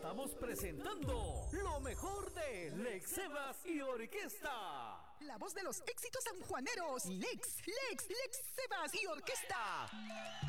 estamos presentando lo mejor de Lex Sebas y Orquesta. La voz de los éxitos sanjuaneros. Lex Sebas y Orquesta.